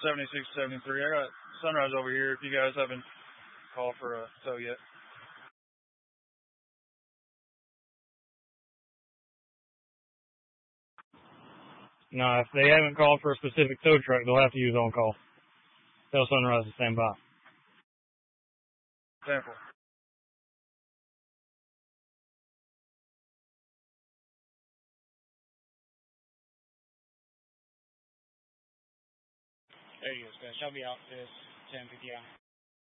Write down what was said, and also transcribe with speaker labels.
Speaker 1: 7673. I got Sunrise over here if you guys haven't called for a tow yet. No, if they haven't called for a specific tow truck, they'll have to use on call. Tell Sunrise to stand by. Sample.
Speaker 2: There you go, guys. I'll be out this 10:50 hour.